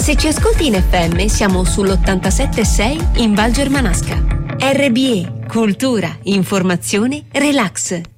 Se ci ascolti in FM siamo sull'87.6 in Val Germanasca. RBE, cultura, informazione, relax.